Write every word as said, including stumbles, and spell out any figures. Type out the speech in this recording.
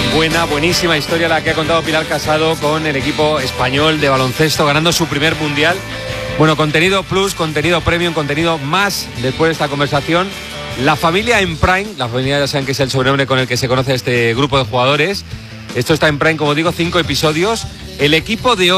Buena, buenísima historia la que ha contado Pilar Casado con el equipo español de baloncesto ganando su primer mundial. Bueno, contenido plus, contenido premium, contenido más después de esta conversación. La familia en Prime, la familia ya saben que es el sobrenombre con el que se conoce este grupo de jugadores. Esto está en Prime, como digo, cinco episodios. El equipo de hoy